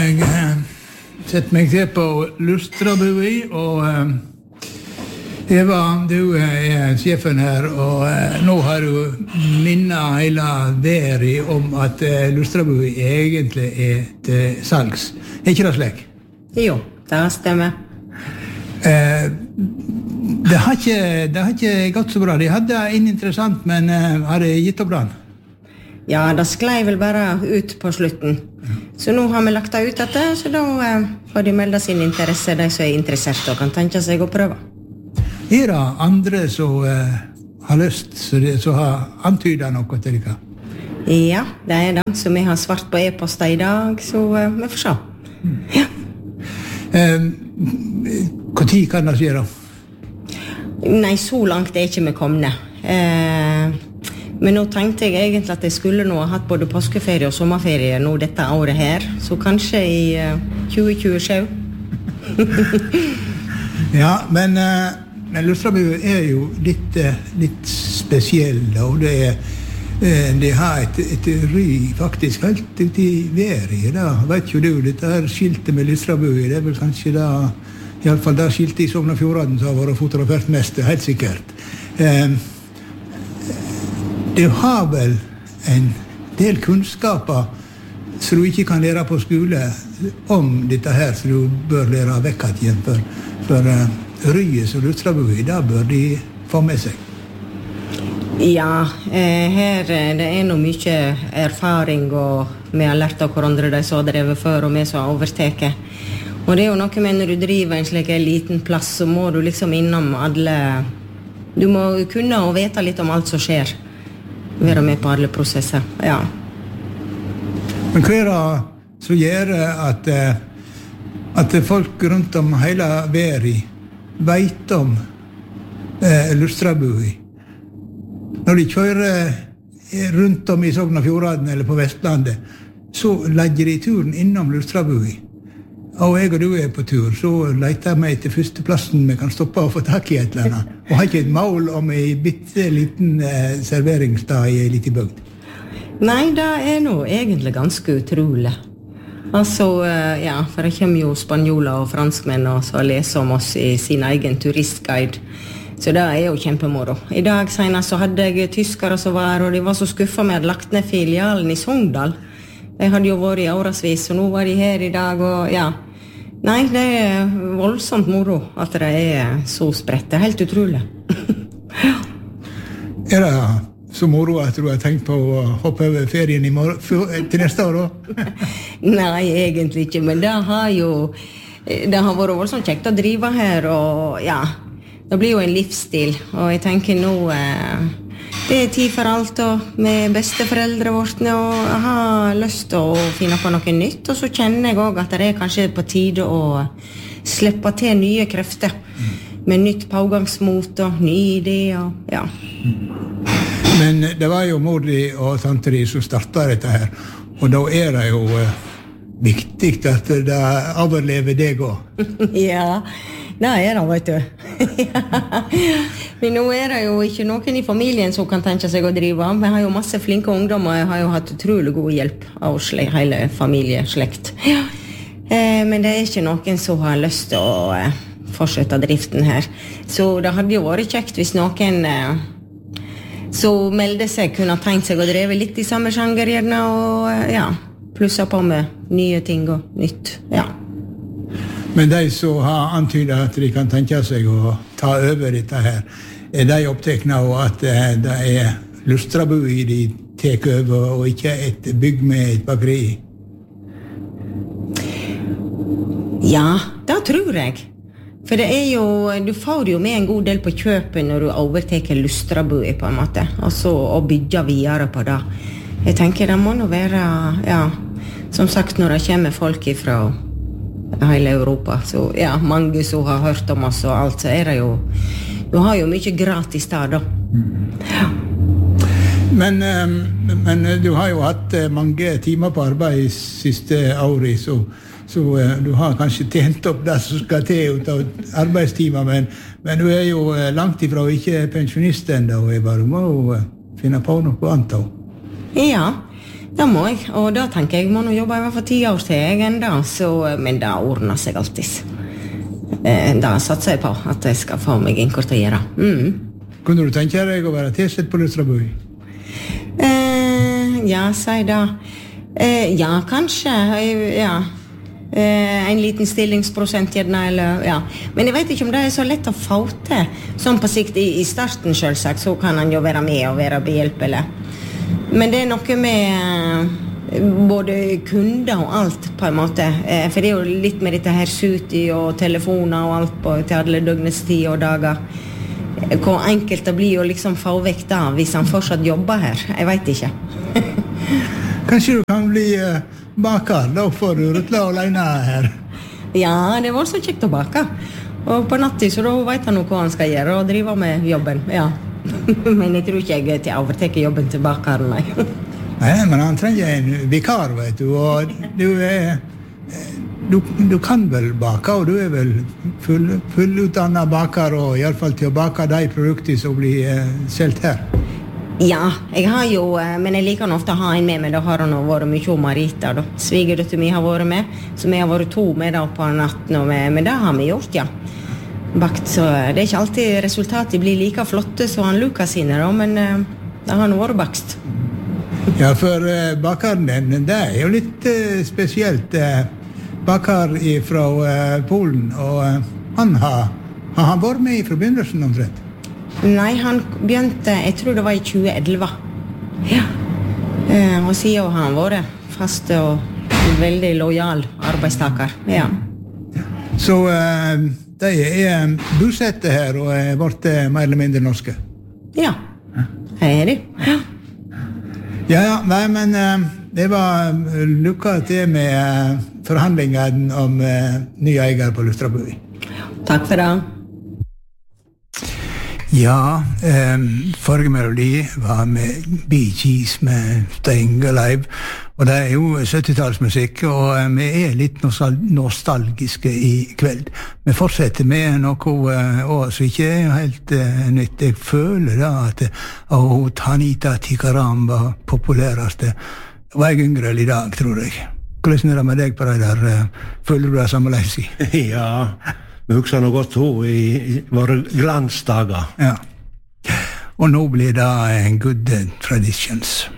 Jeg setter meg til på Lustrabui, og Eva, du sjefen her, og nå har du minnet hele veri om at Lustrabui egentlig til salgs. Ikke det slik? Jo, det stemmer. Det har ikke gått så bra. De hadde en interessant, men har det gitt opp den? Ja, det sklei vel bare ut på slutten. Så nå har vi lagt det ut dette, så da får de melde sin interesse, de som interessert og kan tenke seg å prøve. Det andre som har lyst, som har antydet noe til dere? Ja, det det, som vi har svart på e-poster I dag, så vi får se. Ja. Hvor tid kan det skje da? Nei, så langt ikke vi komne. Men nå tenkte jeg egentlig at jeg skulle nå ha hatt både påskeferie og sommerferie nå dette året her, så kanskje I 2027. Ja, men Lustrabui jo litt spesiell, og det har et ry faktisk helt ut I været. Da vet jo du, dette her skiltet med Lustrabui, det vel kanskje da, I alle fall det skiltet I Sogn og Fjordane som har vært fotografert mest, helt sikkert. Du har vel en del kunnskaper som du ikke kan lære på skole om dette her, som du bør lære vekk igjen for ryet som Lustrabui, da bør de få med seg. Ja, her det noe mye erfaring, og vi har lært av hverandre de som har drevet før, og vi som har overteket. Og det jo noe med når du driver en slik liten plass, så må du liksom innom alle. Du må kunne og vite litt om alt som skjer. Være med på alle prosesser, ja. Men hva det som gjør at folk rundt om hele verden vet om Lustrabui? Når de kjører rundt om I Sogn og Fjordane eller på Vestlandet, så legger de turen innom Lustrabui. Og jeg og du på tur, så leter jeg meg til første plassen vi kan stoppe og få tak I et eller annet. Og har ikke et mål om en bitte liten serveringsstad I en liten bygd. Nei, det nå egentlig ganske utrolig. Altså, ja, for det kommer jo spanjoler og franskmenn og så leser om oss I sin egen turistguide. Så det jo kjempemoro. I dag senest så hadde jeg tyskere som var, og de var så skuffet med at lagt ned filialen I Sogndal. De hadde jo vært I årevis, og nå var de her I dag, og ja. Nei, det voldsomt moro at det så spredt. Det helt utrolig. Det så moro at du har tenkt på å hoppe over ferien til neste år også? Nei, egentlig ikke, men det har vært voldsomt kjekt å drive her, og ja, det blir jo en livsstil, og jeg tenker nå det tid for alt, og med besteforeldre vårt, og jeg har lyst til å finne på noe nytt, og så kjenner jeg også at det kanskje på tide å slippe til nye krefter, med nytt pågangsmot og nye ideer, ja. Men det var jo mor di og tante di som startet dette her, og da det jo viktig at det overlever deg også. Ja, det det, vet du. Men nå det jo ikke noen I familien som kan tenke seg å drive. Vi har jo masse flinke ungdommer, og jeg har jo hatt utrolig god hjelp av hele familieslekt. Men det ikke noen som har lyst til å fortsette driften her. Så det hadde jo vært kjekt hvis noen så melde seg, kunne tenkt seg å dreve litt I samme sjanger gjerne, og ja, plusse på med nye ting og nytt, ja. Men de som har antydet at de kan tenke seg å ta over dette her, de opptekne av at det Lustrabui de tek over, og ikke et bygg med et bakeri? Ja, det tror jeg. For det jo, du får jo med en god del på kjøpet når du overteker Lustrabui på en måte, altså å bygge videre på det. Jeg tenker det må nå være, ja, som sagt når det kommer folk fra hele Europa, så ja, mange som har hørt om oss og alt, så det jo, du har jo mye gratis der da. Ja. Men du har jo hatt mange timer på arbeid siste året, så du har kanskje tjent opp det som skal til ut av arbeidstimer, men du jo langt ifra og ikke pensjonist enda, og du må jo finne på noe annet. Ja, Det må jeg, og da tenker jeg må nå jobbe i hvert fall 10 år til jeg enda, men det ordner seg alltid. Da satser jeg på at jeg skal få meg innkort å gjøre. Kunne du tenke deg å være tilsett på Lustrabui? Ja, si da. Ja, kanskje, ja. En liten stillingsprosent eller, ja. Men jeg vet ikke om det så lett å få til. Sånn på sikt i starten selvsagt, så kan han jo være med og være behjelpelig. Men det noe med både kunder og alt på en måte. For det jo litt med dette her suti og telefoner og alt til alle døgnets tid og dager. Hvor enkelt det blir å liksom få vekk da, hvis han fortsatt jobber her. Jeg vet ikke. Kanskje du kan bli baker, da får du rutla alene her. Ja, det var så kjekt å bake. Og på natten, så da vet han hva han skal gjøre, og drive med jobben, ja. Men jeg tror ikke jeg til å overtekke jobben til bakeren, nei. Nei, men han trenger en vikar, vet du, og du kan vel bake, og du vel fullutdannet baker, og i alle fall til å bake de produkter som blir selv her. Ja, jeg har jo, men jeg liker ofte å ha en med meg, da har han vært mye om Marita, da. Svigerdøtter mi har vært med, så vi har vært 2 med da på natten, men det har vi gjort, ja. Bakt, så det ikke alltid resultatet blir like flotte som han Lukas sine, da, men det har nå vært bakst. Ja, for bakeren den, det jo litt spesielt. Baker fra Polen, og han har vært med fra begynnelsen omtrent. Nei, han begynte, jeg tror det var i 2011. Ja. Og siden har han vært fast og veldig lojal arbeidstaker. Ja. Så de bosatte her og vært mer eller mindre norske? Ja, her de. Ja. Ja, nei, men det var lykke til med forhandlingen om nye eier på Lustrabui. Takk for det. Ja, forrige melodi var med Bee Gees med Staying Alive, og det jo 70-tallsmusikk, og vi litt nostalgiske i kveld. Vi fortsetter med noe som ikke helt nytt. Jeg føler da at Tanita Tikaram var populæreste. Var jeg yngre i dag, tror jeg. Hvordan det med deg på det der? Føler du det sammeleis i? Ja, vi husker noe godt i våre glansdager. Ja. Og nå blir det en good traditions.